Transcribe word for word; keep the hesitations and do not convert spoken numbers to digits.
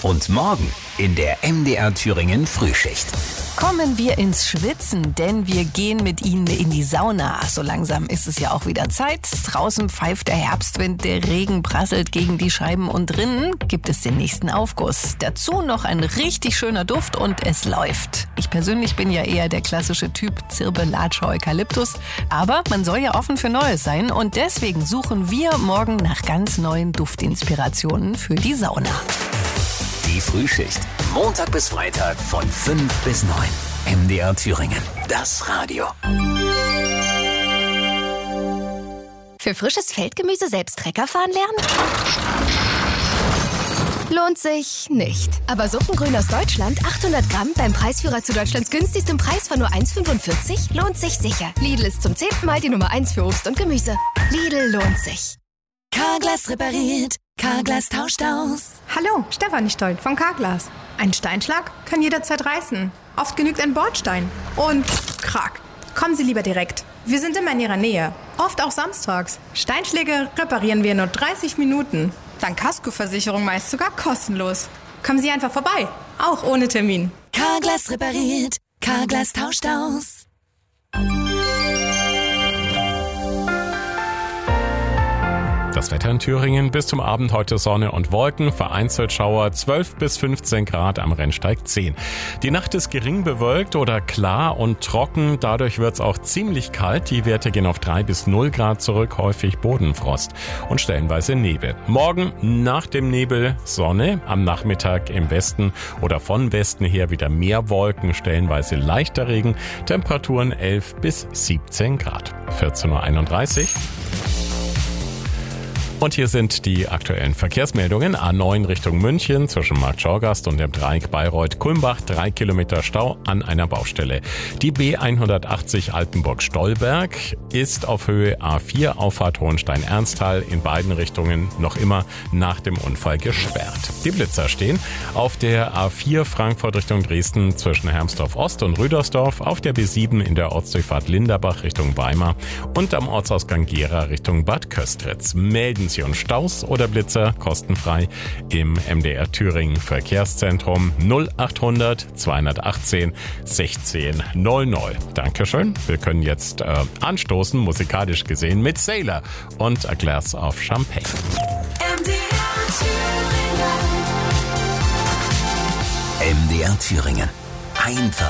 Und morgen in der M D R Thüringen Frühschicht. Kommen wir ins Schwitzen, denn wir gehen mit Ihnen in die Sauna. So langsam ist es ja auch wieder Zeit. Draußen pfeift der Herbstwind, der Regen prasselt gegen die Scheiben und drinnen gibt es den nächsten Aufguss. Dazu noch ein richtig schöner Duft und es läuft. Ich persönlich bin ja eher der klassische Typ Zirbe, Latsche, Eukalyptus. Aber man soll ja offen für Neues sein und deswegen suchen wir morgen nach ganz neuen Duftinspirationen für die Sauna. Die Frühschicht. Montag bis Freitag von fünf bis neun. M D R Thüringen. Das Radio. Für frisches Feldgemüse selbst Trecker fahren lernen? Lohnt sich nicht. Aber Suppengrün aus Deutschland, achthundert Gramm, beim Preisführer zu Deutschlands günstigstem Preis von nur eins fünfundvierzig, lohnt sich sicher. Lidl ist zum zehnten Mal die Nummer eins für Obst und Gemüse. Lidl lohnt sich. Carglass repariert, Carglass tauscht aus. Hallo, Stefanie Stoll von Carglass. Ein Steinschlag kann jederzeit reißen. Oft genügt ein Bordstein. Und krack. Kommen Sie lieber direkt. Wir sind immer in Ihrer Nähe. Oft auch samstags. Steinschläge reparieren wir in nur dreißig Minuten. Dann Kaskoversicherung meist sogar kostenlos. Kommen Sie einfach vorbei. Auch ohne Termin. Carglass repariert, Carglass tauscht aus. Das Wetter in Thüringen: bis zum Abend heute Sonne und Wolken, vereinzelt Schauer, zwölf bis fünfzehn Grad, am Rennsteig zehn. Die Nacht ist gering bewölkt oder klar und trocken, dadurch wird es auch ziemlich kalt. Die Werte gehen auf drei bis null Grad zurück, häufig Bodenfrost und stellenweise Nebel. Morgen nach dem Nebel Sonne, am Nachmittag im Westen oder von Westen her wieder mehr Wolken, stellenweise leichter Regen, Temperaturen elf bis siebzehn Grad. vierzehn Uhr einunddreißig. Und hier sind die aktuellen Verkehrsmeldungen. A neun Richtung München zwischen Markt Schorgast und dem Dreieck Bayreuth-Kulmbach, drei Kilometer Stau an einer Baustelle. Die B hundertachtzig Altenburg-Stolberg ist auf Höhe A vier, Auffahrt Hohenstein-Ernsthal, in beiden Richtungen noch immer nach dem Unfall gesperrt. Die Blitzer stehen auf der A vier Frankfurt Richtung Dresden zwischen Hermsdorf Ost und Rüdersdorf, auf der B sieben in der Ortsdurchfahrt Linderbach Richtung Weimar und am Ortsausgang Gera Richtung Bad Köstritz. Melden Sie uns Staus oder Blitzer kostenfrei im M D R Thüringen Verkehrszentrum null achthundert zweihundertachtzehn sechzehn null null. Dankeschön. Wir können jetzt äh, anstoßen, musikalisch gesehen, mit Sailor und A Glass of Champagne. M D R Thüringen. M D R Thüringen. Einfach